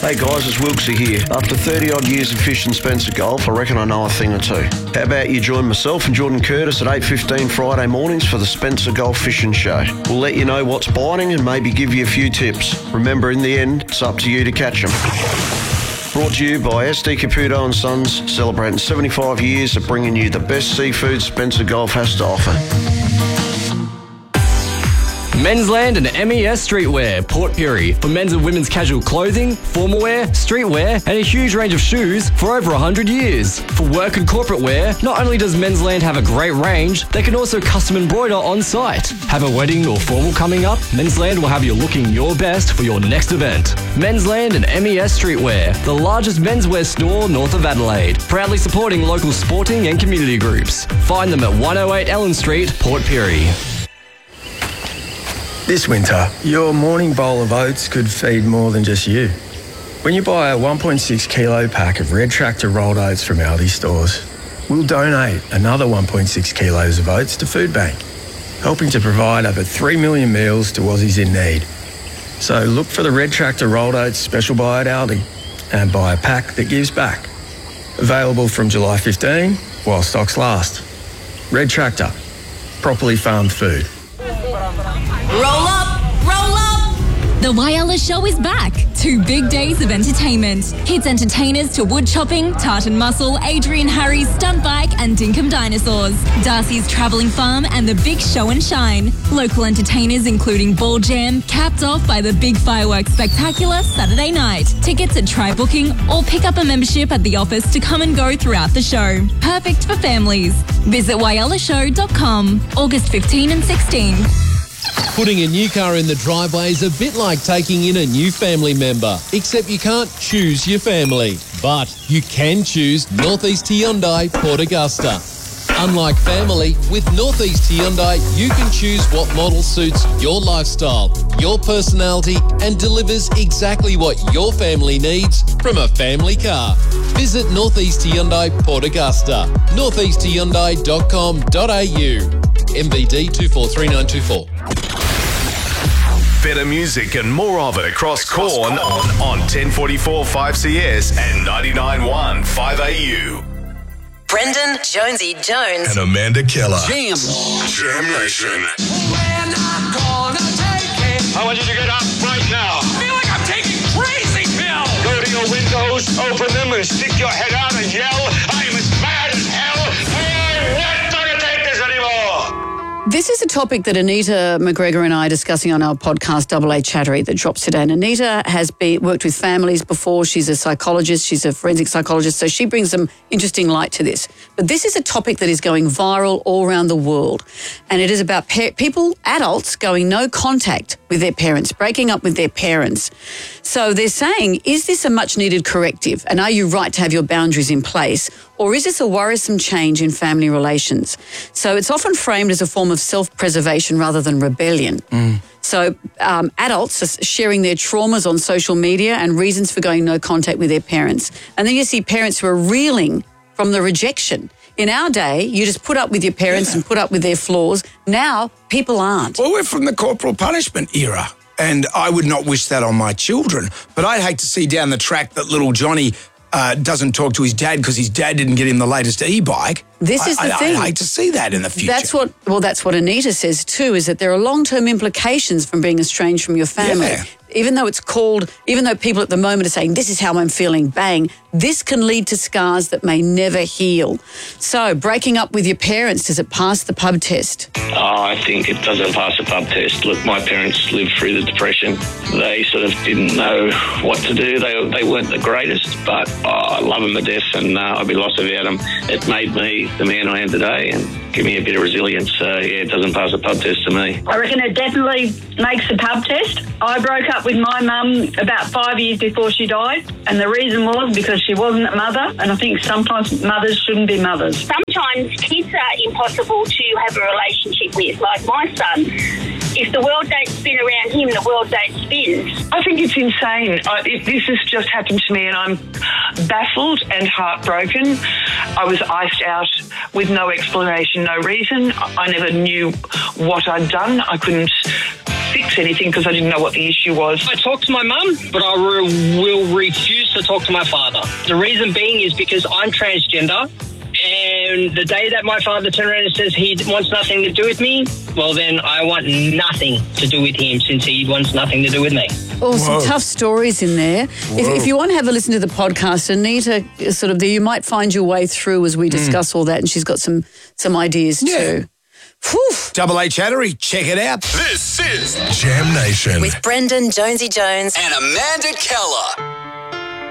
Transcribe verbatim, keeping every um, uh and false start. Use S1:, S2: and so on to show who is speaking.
S1: Hey guys, it's Wilksy here. After thirty odd years of fishing Spencer Gulf, I reckon I know a thing or two. How about you join myself and Jordan Curtis at eight fifteen Friday mornings for the Spencer Gulf Fishing Show. We'll let you know what's biting and maybe give you a few tips. Remember, in the end, it's up to you to catch them. Brought to you by S D Caputo and Sons, celebrating seventy-five years of bringing you the best seafood Spencer Gulf has to offer.
S2: Mensland and M E S Streetwear, Port Pirie, for men's and women's casual clothing, formal wear, streetwear, and a huge range of shoes for over one hundred years. For work and corporate wear, not only does Mensland have a great range, they can also custom embroider on site. Have a wedding or formal coming up? Mensland will have you looking your best for your next event. Mensland and M E S Streetwear, the largest menswear store north of Adelaide, proudly supporting local sporting and community groups. Find them at one oh eight Ellen Street, Port Pirie.
S3: This winter, your morning bowl of oats could feed more than just you. When you buy a one point six kilo pack of Red Tractor rolled oats from Aldi stores, we'll donate another one point six kilos of oats to Food Bank, helping to provide over three million meals to Aussies in need. So look for the Red Tractor rolled oats special buy at Aldi and buy a pack that gives back. Available from July fifteenth while stocks last. Red Tractor, properly farmed food.
S4: Roll up, roll up!
S5: The Whyalla Show is back. Two big days of entertainment. Hits entertainers to wood chopping, Tartan Muscle, Adrian Harry's stunt bike and Dinkum Dinosaurs. Darcy's Travelling Farm and the Big Show and Shine. Local entertainers including Ball Jam, capped off by the Big Fireworks Spectacular Saturday night. Tickets at Try Booking or pick up a membership at the office to come and go throughout the show. Perfect for families. Visit whyalla show dot com, August fifteenth and sixteenth.
S6: Putting a new car in the driveway is a bit like taking in a new family member, except you can't choose your family. But you can choose North East Hyundai Port Augusta. Unlike family, with North East Hyundai, you can choose what model suits your lifestyle, your personality, and delivers exactly what your family needs from a family car. Visit North East Hyundai Port Augusta, north east hyundai dot com dot a u. M B D two four three nine two four.
S7: Better music and more of it across Corn on, on ten forty-four five C S and ninety-nine point one five A U.
S4: Brendan Jonesy Jones
S7: And Amanda Keller.
S4: Jam.
S7: Jam Nation.
S8: We're not gonna take it.
S9: I want you to get up right now.
S8: I feel like I'm taking crazy pills.
S9: Go to your windows, open them, and stick your head out and yell, I'm as mad as hell. I'm not gonna take this anymore.
S10: This is a topic that Anita McGregor and I are discussing on our podcast, Double A Chattery, that drops today. And Anita has been, worked with families before. She's a psychologist. She's a forensic psychologist. So she brings some interesting light to this. But this is a topic that is going viral all around the world. And it is about pa- people, adults, going no contact with their parents, breaking up with their parents. So they're saying, is this a much needed corrective? And are you right to have your boundaries in place? Or is this a worrisome change in family relations? So it's often framed as a form of self-preservation rather than rebellion.
S3: Mm.
S10: So um, adults are sharing their traumas on social media and reasons for going no contact with their parents. And then you see parents who are reeling from the rejection. In our day, you just put up with your parents yeah. and put up with their flaws. Now, people aren't.
S11: Well, we're from the corporal punishment era, and I would not wish that on my children. But I'd hate to see down the track that little Johnny uh, doesn't talk to his dad because his dad didn't get him the latest e-bike.
S10: This is the
S11: I,
S10: thing.
S11: I'd hate to see that in the future.
S10: That's what, well, that's what Anita says too, is that there are long-term implications from being estranged from your family.
S11: Yeah.
S10: Even though it's called, even though people at the moment are saying, this is how I'm feeling, bang, this can lead to scars that may never heal. So, breaking up with your parents, does it pass the pub test?
S12: Oh, I think it doesn't pass the pub test. Look, my parents lived through the Depression. They sort of didn't know what to do. They they weren't the greatest, but oh, I love them to death, and uh, I'd be lost without them. It made me the man I am today and give me a bit of resilience. So, yeah, it doesn't pass the pub test to me.
S13: I reckon it definitely makes the pub test. I broke up with my mum about five years before she died, and the reason was because she wasn't a mother, and I think sometimes mothers shouldn't be mothers.
S14: Sometimes kids are impossible to have a relationship with, like my son. If the world don't spin around him, the world don't spin.
S15: I think it's insane. I, it, this has just happened to me, and I'm baffled and heartbroken. I was iced out with no explanation, no reason. I never knew what I'd done. I couldn't fix to anything because I didn't know what the issue was.
S16: I talked to my mum, but I re- will refuse to talk to my father. The reason being is because I'm transgender, and the day that my father turns around and says he wants nothing to do with me, well, then I want nothing to do with him since he wants nothing to do with me.
S10: Oh, some tough stories in there. If, if you want to have a listen to the podcast, Anita, sort of, the, you might find your way through as we discuss all that, and she's got some some ideas
S11: Yeah.
S10: too. Whew.
S11: Double A Chattery, check it out.
S7: This is Jam Nation.
S4: With Brendan Jonesy Jones
S7: and Amanda Keller.